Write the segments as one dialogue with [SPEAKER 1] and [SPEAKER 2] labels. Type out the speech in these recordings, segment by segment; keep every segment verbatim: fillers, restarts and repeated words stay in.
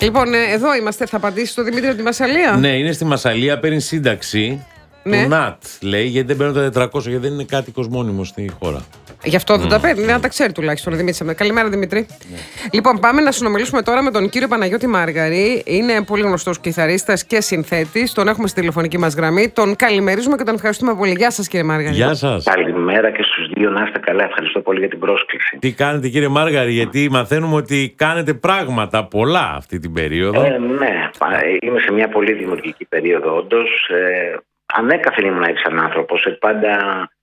[SPEAKER 1] Λοιπόν, εδώ είμαστε. Θα απαντήσει στο Δημήτρη από τη Μασσαλία.
[SPEAKER 2] Ναι, είναι στη Μασσαλία, παίρνει σύνταξη. Ναι. Του ΝΑΤ λέει, γιατί δεν παίρνουν τα τετρακόσια, γιατί δεν είναι κάτοικος μόνιμος στη χώρα.
[SPEAKER 1] Γι' αυτό δεν mm. τα παίρνει, να τα ξέρει τουλάχιστον ο Δημήτρη. Καλημέρα, Δημήτρη. Yeah. Λοιπόν, πάμε να συνομιλήσουμε τώρα με τον κύριο Παναγιώτη Μάργαρη. Είναι πολύ γνωστός κιθαρίστας και συνθέτης. Τον έχουμε στη τηλεφωνική μας γραμμή. Τον καλημερίζουμε και τον ευχαριστούμε πολύ. Γεια σας, κύριε Μάργαρη.
[SPEAKER 2] Γεια σας.
[SPEAKER 3] Καλημέρα και στους δύο, να είστε καλά. Ευχαριστώ πολύ για την πρόσκληση.
[SPEAKER 2] Τι κάνετε, κύριε Μάργαρη, γιατί μαθαίνουμε ότι κάνετε πράγματα πολλά αυτή την περίοδο.
[SPEAKER 3] Ε, ναι, είμαι σε μια πολύ δημιουργική περίοδο, όντως. Ε, ανέκαθεν ήμουν έτσι σαν άνθρωπος. Πάντα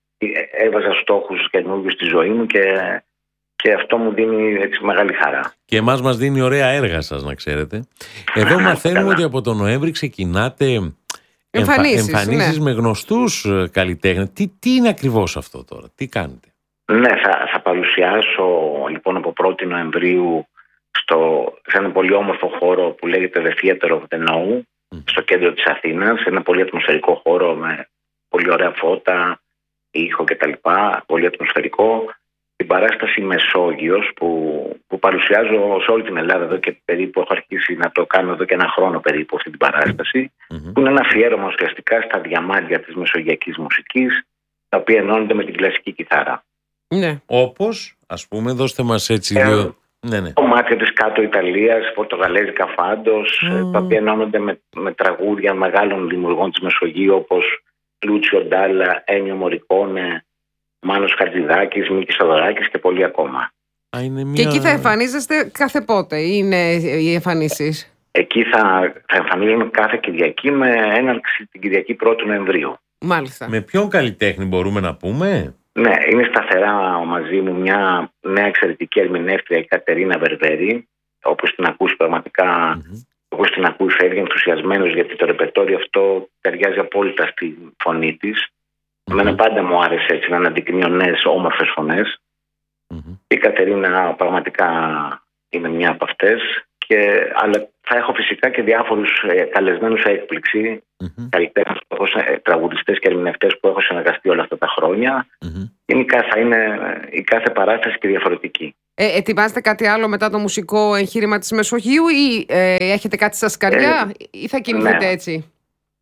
[SPEAKER 3] έβαζα στόχους καινούργιους στη ζωή μου και, και αυτό μου δίνει έτσι μεγάλη χαρά.
[SPEAKER 2] Και εμάς μας δίνει ωραία έργα σας, να ξέρετε. Εδώ μαθαίνουμε ότι από τον Νοέμβρη ξεκινάτε εμφανίσεις, εμφανίσεις ναι. με γνωστούς καλλιτέχνες. Τι, τι είναι ακριβώς αυτό τώρα, τι κάνετε?
[SPEAKER 3] Ναι, θα, θα παρουσιάσω λοιπόν από πρώτη Νοεμβρίου στο, σε ένα πολύ όμορφο χώρο που λέγεται The Theater of the No, mm. στο κέντρο της Αθήνας, σε ένα πολύ ατμοσφαιρικό χώρο με πολύ ωραία φώτα, ήχο και τα λοιπά, πολύ ατμοσφαιρικό, την παράσταση Μεσόγειος που, που παρουσιάζω σε όλη την Ελλάδα εδώ και περίπου έχω αρχίσει να το κάνω εδώ και ένα χρόνο περίπου αυτή την παράσταση, mm-hmm. που είναι ένα αφιέρωμα ουσιαστικά στα διαμάντια της μεσογειακής μουσικής, τα οποία ενώνονται με την κλασική κιθάρα.
[SPEAKER 2] Ναι. Όπως, ας πούμε, δώστε μας έτσι
[SPEAKER 3] ε,
[SPEAKER 2] δύο... Ναι, ναι.
[SPEAKER 3] Κομμάτια της κάτω Ιταλίας, πορτογαλέζικα φάντος, mm. τα οποία ενώνονται με, με τραγούδια μεγάλων δημιουργών της Μεσογείου όπως Λούτσιο Ντάλα, Ένιο Μωρικόνε, Μάνος Χατζηδάκης, Μίκης Θοδωράκης και πολλοί ακόμα.
[SPEAKER 2] Α, είναι μια...
[SPEAKER 1] Και εκεί θα εμφανίζεστε κάθε πότε, είναι οι εμφανίσεις?
[SPEAKER 3] Εκεί θα, θα εμφανίζουμε κάθε Κυριακή με έναρξη την Κυριακή πρώτη Νοεμβρίου.
[SPEAKER 1] Μάλιστα.
[SPEAKER 2] Με ποιον καλλιτέχνη μπορούμε να πούμε?
[SPEAKER 3] Ναι, είναι σταθερά μαζί μου μια νέα εξαιρετική ερμηνεύτρια, η Κατερίνα Βερβέρη, όπως την ακούσει πραγματικά... Mm-hmm. Όπως την ακούει φεύγει ενθουσιασμένος, γιατί το ρεπερτόριο αυτό ταιριάζει απόλυτα στη φωνή της. Mm-hmm. Εμένα πάντα μου άρεσε έτσι να αναδεικνύω νέες όμορφες φωνές. Mm-hmm. Η Κατερίνα πραγματικά είναι μια από αυτές. Και, αλλά θα έχω φυσικά και διάφορους ε, καλεσμένους έκπληξη, mm-hmm. καλλιτέχνες, ε, τραγουδιστές και ερμηνευτές που έχω συνεργαστεί όλα αυτά τα χρόνια. Mm-hmm. Γενικά θα είναι ε, η κάθε παράσταση και διαφορετική.
[SPEAKER 1] Ε, ετοιμάζετε κάτι άλλο μετά το μουσικό εγχείρημα της Μεσογείου ή ε, έχετε κάτι στα σκαριά ε, ή θα κινηθείτε ναι. έτσι?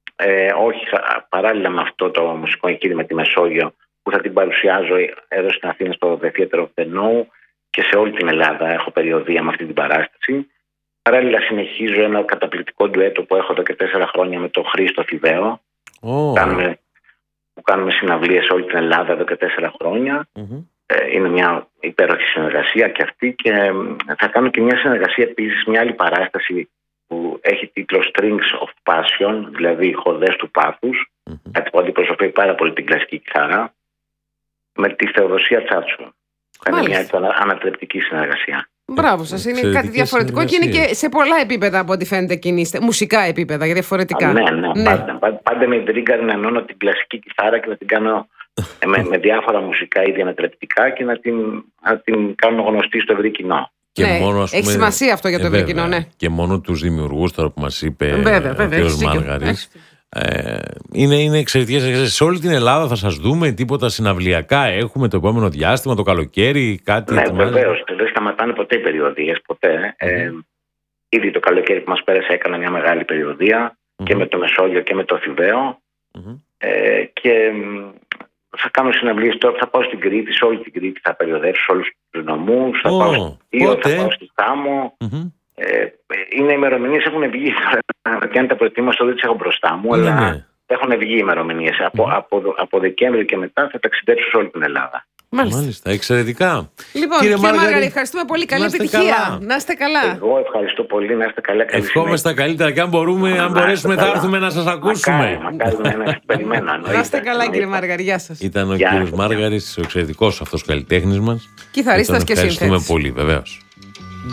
[SPEAKER 3] Ε, όχι, θα, παράλληλα με αυτό το μουσικό εγχείρημα τη Μεσόγειο που θα την παρουσιάζω εδώ στην Αθήνα στο The Theater of the No και σε όλη την Ελλάδα έχω περιοδεία με αυτή την παράσταση. Παράλληλα συνεχίζω ένα καταπληκτικό ντουέτο που έχω εδώ και τέσσερα χρόνια με τον Χρήστο Θηβαίο. Oh. Κάνουμε, που κάνουμε συναυλίες σε όλη την Ελλάδα εδώ και τέσσερα χρόνια. Mm-hmm. Είναι μια υπέροχη συνεργασία και αυτή και θα κάνω και μια συνεργασία επίσης, μια άλλη παράσταση που έχει τίτλο Strings of Passion, δηλαδή χορδές του πάθους, mm-hmm. κάτι που αντιπροσωπεύει πάρα πολύ την κλασική κιθάρα, με τη Θεοδοσία Τσάτσου. Είναι μια ανατρεπτική συνεργασία.
[SPEAKER 1] Μπράβο σας, είναι κάτι διαφορετικό και είναι και σε πολλά επίπεδα από ό,τι φαίνεται κινείστε. Μουσικά επίπεδα, διαφορετικά.
[SPEAKER 3] Α, ναι, ναι, ναι. Πάντα, πάντα, πάντα με τρίγκαρε να ενώνω την κλασική κιθάρα και να την κάνω με, με διάφορα μουσικά ήδη ανατρεπτικά και να την, να την κάνω γνωστή στο ευρύ κοινό.
[SPEAKER 2] Και
[SPEAKER 1] ναι,
[SPEAKER 2] μόνο, ας πούμε,
[SPEAKER 1] έχει σημασία αυτό για το
[SPEAKER 2] ε,
[SPEAKER 1] ευρύ κοινό, ναι.
[SPEAKER 2] Και μόνο τους δημιουργούς τώρα που μας είπε
[SPEAKER 1] βέβαια, βέβαια,
[SPEAKER 2] ο κ. Μάργαρης. Ε, είναι, είναι εξαιρετικές. Σε όλη την Ελλάδα θα σας δούμε τίποτα συναυλιακά? Έχουμε το επόμενο διάστημα, το καλοκαίρι, κάτι?
[SPEAKER 3] Ναι, βεβαίως. Δεν σταματάνε ποτέ οι περιοδίες, ποτέ. Mm-hmm. Ε, ήδη το καλοκαίρι που μας πέρασε έκανα μια μεγάλη περιοδία mm-hmm. και με το Μεσόγειο και με το Θηβαίο. Mm-hmm. Ε, και θα κάνω συναυλίες τώρα, θα πάω στην Κρήτη, σε όλη την Κρήτη θα περιοδεύσω σε όλους τους νομούς, θα oh, πάω στο Τίο, θα πάω στη Σάμο. Mm-hmm. Ε, είναι ημερομηνίες, έχουν βγει. Και αν τα προετοίμασα δεν τις έχω μπροστά μου, αλλά ναι. έχουν βγει ημερομηνίες. Mm. Από, από, από Δεκέμβρη και μετά θα ταξιδέψω σε όλη την Ελλάδα.
[SPEAKER 2] Μάλιστα, Μάλιστα εξαιρετικά.
[SPEAKER 1] Λοιπόν, κύριε Μάργαρη, ευχαριστούμε πολύ. Καλή επιτυχία. Καλά. Να είστε καλά.
[SPEAKER 3] Εγώ ευχαριστώ πολύ, να είστε καλά.
[SPEAKER 2] Ευχόμαστε τα καλύτερα και αν μπορούμε, αν μπορέσουμε, θα έρθουμε να σας ακούσουμε.
[SPEAKER 3] Μακάρι, μακάρι να περιμένω.
[SPEAKER 1] Να είστε καλά, κύριε Μάργαρη. Γεια σας.
[SPEAKER 2] Ήταν ο κύριος Μάργαρης, ο εξαιρετικός αυτός καλλιτέχνης μας.
[SPEAKER 1] Κιθαρίστας και συνθέτης.
[SPEAKER 2] Ευχαριστούμε πολύ, βεβαίως.